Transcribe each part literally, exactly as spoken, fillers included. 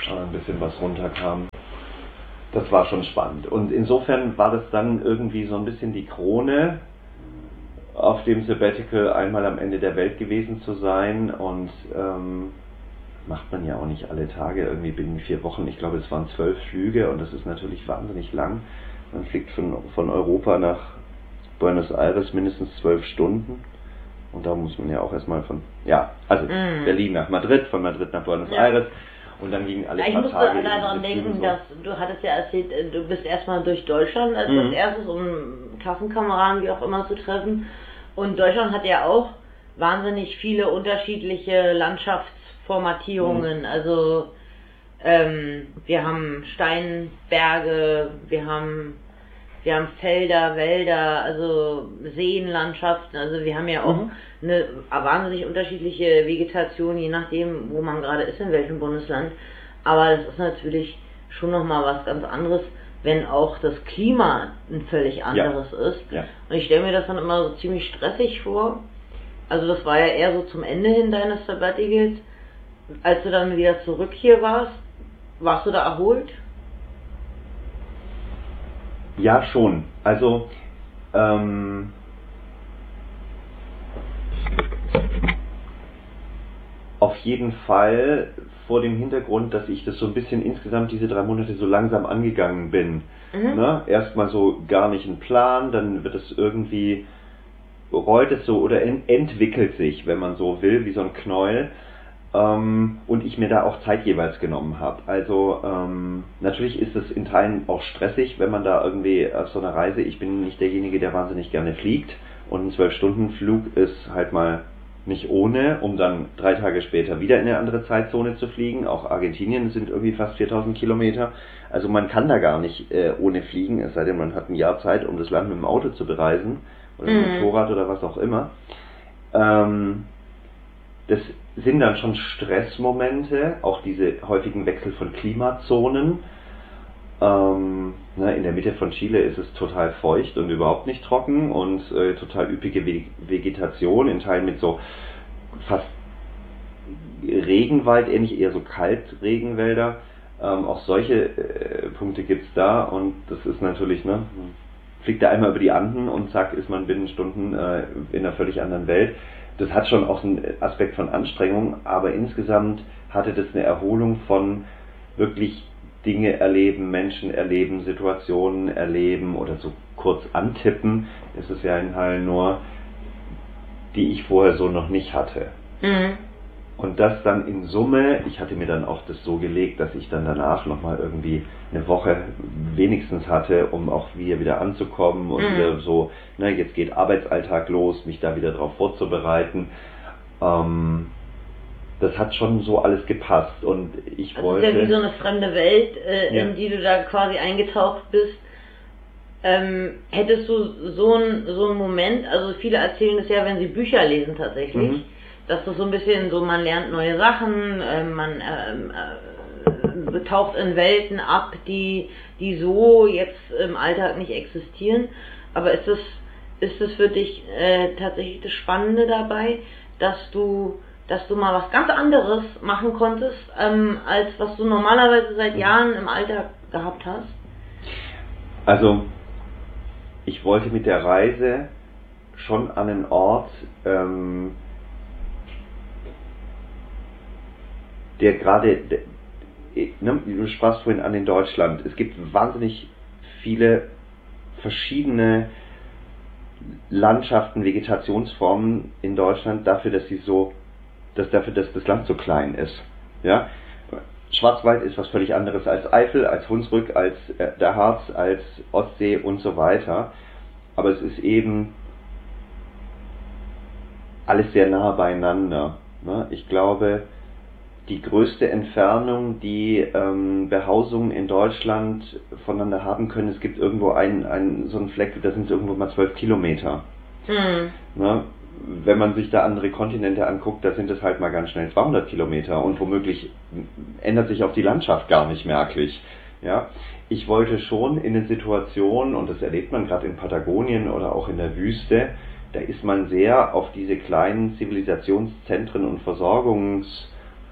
ein bisschen was runterkam. Das war schon spannend. Und insofern war das dann irgendwie so ein bisschen die Krone, auf dem Sabbatical einmal am Ende der Welt gewesen zu sein. Und ähm, macht man ja auch nicht alle Tage, irgendwie binnen vier Wochen. Ich glaube, es waren zwölf Flüge und das ist natürlich wahnsinnig lang. Man fliegt von, von Europa nach Buenos Aires mindestens zwölf Stunden. Und da muss man ja auch erstmal von, ja, also mm. Berlin nach Madrid, von Madrid nach Buenos ja. Aires. Und dann gingen alle ja, ich paar musste Tage daran denken, so. dass du hattest ja erzählt, du bist erstmal durch Deutschland als Mhm. erstes, um Klassenkameraden wie auch immer zu treffen. Und Deutschland hat ja auch wahnsinnig viele unterschiedliche Landschaftsformatierungen. Mhm. Also ähm, wir haben Steinberge, wir haben wir haben Felder, Wälder, also Seenlandschaften. Also wir haben ja auch mhm. eine wahnsinnig unterschiedliche Vegetation, je nachdem, wo man gerade ist, in welchem Bundesland. Aber das ist natürlich schon nochmal was ganz anderes, wenn auch das Klima ein völlig anderes ja. ist. Ja. Und ich stelle mir das dann immer so ziemlich stressig vor. Also das war ja eher so zum Ende hin deines Sabbaticals. Als du dann wieder zurück hier warst, warst du da erholt? Ja, schon. Also, ähm, auf jeden Fall vor dem Hintergrund, dass ich das so ein bisschen insgesamt diese drei Monate so langsam angegangen bin. Mhm. Ne? Erstmal so gar nicht ein Plan, dann wird es irgendwie, rollt es so oder ent- entwickelt sich, wenn man so will, wie so ein Knäuel. Ähm, und ich mir da auch Zeit jeweils genommen habe. Also ähm, natürlich ist es in Teilen auch stressig, wenn man da irgendwie auf so einer Reise, ich bin nicht derjenige, der wahnsinnig gerne fliegt und ein zwölf-Stunden-Flug ist halt mal nicht ohne, um dann drei Tage später wieder in eine andere Zeitzone zu fliegen. Auch Argentinien sind irgendwie fast viertausend Kilometer. Also man kann da gar nicht äh, ohne fliegen, es sei denn, man hat ein Jahr Zeit, um das Land mit dem Auto zu bereisen oder mit dem Mhm. Motorrad oder was auch immer. Ähm, das sind dann schon Stressmomente, auch diese häufigen Wechsel von Klimazonen. Ähm, ne, in der Mitte von Chile ist es total feucht und überhaupt nicht trocken und äh, total üppige Ve- Vegetation, in Teilen mit so fast Regenwald, ähnlich eher so Kaltregenwälder. Ähm, auch solche äh, Punkte gibt's da und das ist natürlich, ne, fliegt da einmal über die Anden und zack ist man binnen Stunden äh, in einer völlig anderen Welt. Das hat schon auch einen Aspekt von Anstrengung, aber insgesamt hatte das eine Erholung von wirklich Dinge erleben, Menschen erleben, Situationen erleben oder so kurz antippen. Das ist ja in Teilen nur, die ich vorher so noch nicht hatte. Mhm. Und das dann in Summe, ich hatte mir dann auch das so gelegt, dass ich dann danach nochmal irgendwie eine Woche wenigstens hatte, um auch wieder wieder anzukommen und mhm. wieder so, ne, jetzt geht Arbeitsalltag los, mich da wieder drauf vorzubereiten. Ähm, das hat schon so alles gepasst und ich das wollte... Das ist ja wie so eine fremde Welt, äh, ja. in die du da quasi eingetaucht bist. Ähm, hättest du so einen so einen Moment, also viele erzählen das ja, wenn sie Bücher lesen tatsächlich, mhm. dass das so ein bisschen so, man lernt neue Sachen, äh, man äh, äh, taucht in Welten ab, die, die so jetzt im Alltag nicht existieren. Aber ist das, ist das für dich äh, tatsächlich das Spannende dabei, dass du, dass du mal was ganz anderes machen konntest, ähm, als was du normalerweise seit Jahren im Alltag gehabt hast? Also, ich wollte mit der Reise schon an einen Ort, ähm, der gerade, ne, du sprachst vorhin an in Deutschland, es gibt wahnsinnig viele verschiedene Landschaften, Vegetationsformen in Deutschland dafür, dass sie so, dass dafür, dass das Land so klein ist. Ja? Schwarzwald ist was völlig anderes als Eifel, als Hunsrück, als äh, der Harz, als Ostsee und so weiter. Aber es ist eben alles sehr nah beieinander. Ne? Ich glaube, die größte Entfernung, die ähm, Behausungen in Deutschland voneinander haben können, es gibt irgendwo einen, einen so einen Fleck, da sind es irgendwo mal zwölf Kilometer. Mhm. Ne? Wenn man sich da andere Kontinente anguckt, da sind es halt mal ganz schnell zweihundert Kilometer und womöglich ändert sich auch die Landschaft gar nicht merklich. Ja? Ich wollte schon in eine Situation, und das erlebt man gerade in Patagonien oder auch in der Wüste, da ist man sehr auf diese kleinen Zivilisationszentren und Versorgungs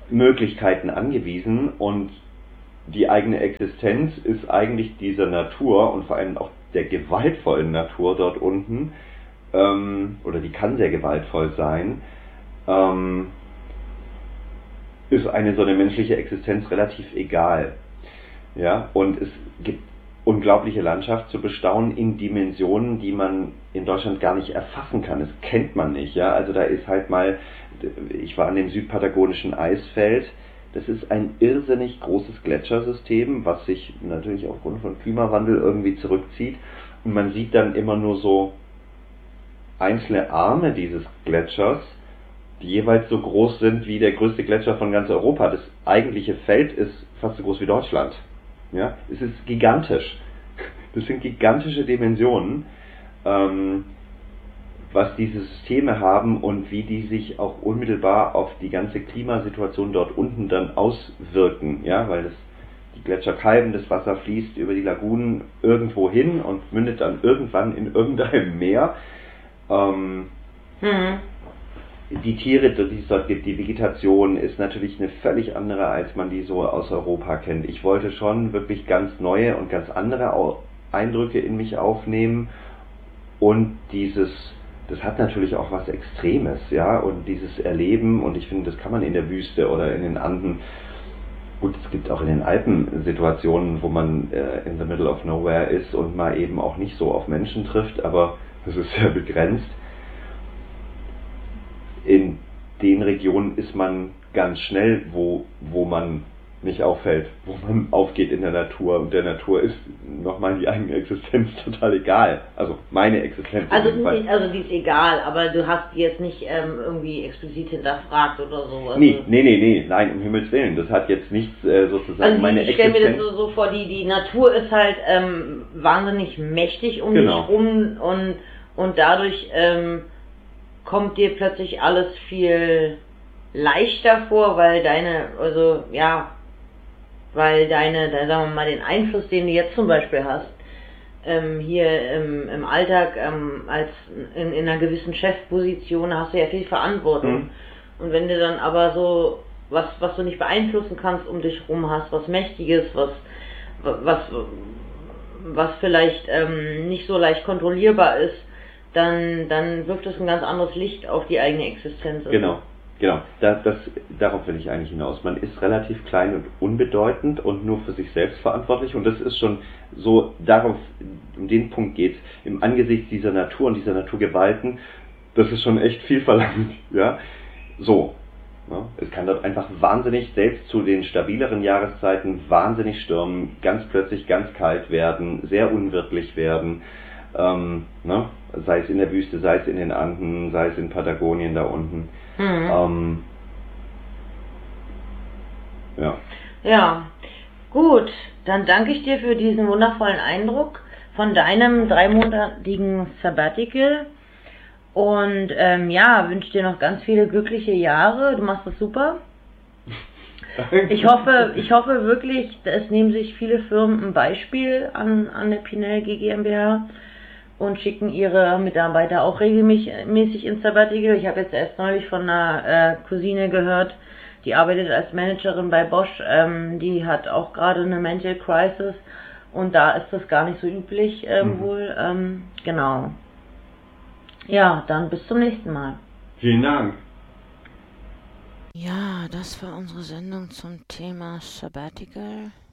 Möglichkeiten angewiesen und die eigene Existenz ist eigentlich dieser Natur und vor allem auch der gewaltvollen Natur dort unten, ähm, oder die kann sehr gewaltvoll sein, ähm, ist eine so eine menschliche Existenz relativ egal. Ja, und es gibt unglaubliche Landschaft zu bestaunen in Dimensionen, die man in Deutschland gar nicht erfassen kann. Das kennt man nicht. Ja, also da ist halt mal, ich war an dem südpatagonischen Eisfeld. Das ist ein irrsinnig großes Gletschersystem, was sich natürlich aufgrund von Klimawandel irgendwie zurückzieht. Und man sieht dann immer nur so einzelne Arme dieses Gletschers, die jeweils so groß sind wie der größte Gletscher von ganz Europa. Das eigentliche Feld ist fast so groß wie Deutschland. Ja, es ist gigantisch. Das sind gigantische Dimensionen, ähm, was diese Systeme haben und wie die sich auch unmittelbar auf die ganze Klimasituation dort unten dann auswirken. Ja, weil das, die Gletscher kalben, das Wasser fließt über die Lagunen irgendwo hin und mündet dann irgendwann in irgendeinem Meer. Ähm, mhm. Die Tiere, die es dort gibt, die Vegetation ist natürlich eine völlig andere, als man die so aus Europa kennt. Ich wollte schon wirklich ganz neue und ganz andere Eindrücke in mich aufnehmen und dieses, das hat natürlich auch was Extremes, ja, und dieses Erleben, und ich finde, das kann man in der Wüste oder in den Anden, gut, es gibt auch in den Alpen Situationen, wo man äh, in the middle of nowhere ist und mal eben auch nicht so auf Menschen trifft, aber das ist sehr begrenzt. In den Regionen ist man ganz schnell, wo, wo man nicht auffällt, wo man aufgeht in der Natur. Und der Natur ist nochmal die eigene Existenz total egal. Also meine Existenz. Also, nicht, also die ist egal, aber du hast die jetzt nicht ähm, irgendwie explizit hinterfragt oder so. Also nee, nee, nee, nee, nein, um Himmels Willen. Das hat jetzt nichts äh, sozusagen also die, meine ich Existenz. Ich stelle mir das so, so vor, die, die Natur ist halt ähm, wahnsinnig mächtig um genau. dich rum und, und dadurch ähm, kommt dir plötzlich alles viel leichter vor, weil deine, also ja, weil deine, da sagen wir mal, den Einfluss, den du jetzt zum Beispiel hast, ähm, hier im, im Alltag ähm, als in, in einer gewissen Chefposition hast du ja viel Verantwortung. Mhm. Und wenn du dann aber so was, was du nicht beeinflussen kannst, um dich rum hast, was Mächtiges, was, was, was vielleicht ähm, nicht so leicht kontrollierbar ist, dann, dann wirft es ein ganz anderes Licht auf die eigene Existenz. Genau, genau. Das, das, darauf will ich eigentlich hinaus. Man ist relativ klein und unbedeutend und nur für sich selbst verantwortlich, und das ist schon so, darauf, um den Punkt geht, im Angesicht dieser Natur und dieser Naturgewalten, das ist schon echt viel verlangt, ja. So. Ja. Es kann dort einfach wahnsinnig, selbst zu den stabileren Jahreszeiten, wahnsinnig stürmen, ganz plötzlich ganz kalt werden, sehr unwirtlich werden. Ähm, ne? Sei es in der Wüste, sei es in den Anden, sei es in Patagonien da unten. Mhm. Ähm, ja. Ja, gut. Dann danke ich dir für diesen wundervollen Eindruck von deinem dreimonatigen Sabbatical. Und ähm, ja, wünsche dir noch ganz viele glückliche Jahre. Du machst das super. Ich hoffe, ich hoffe wirklich, es nehmen sich viele Firmen ein Beispiel an, an der Pinel GmbH und schicken ihre Mitarbeiter auch regelmäßig ins Sabbatical. Ich habe jetzt erst neulich von einer äh, Cousine gehört, die arbeitet als Managerin bei Bosch, ähm, die hat auch gerade eine Mental Crisis und da ist das gar nicht so üblich ähm, mhm. wohl. Ähm, genau. Ja, dann bis zum nächsten Mal. Vielen Dank. Ja, das war unsere Sendung zum Thema Sabbatical.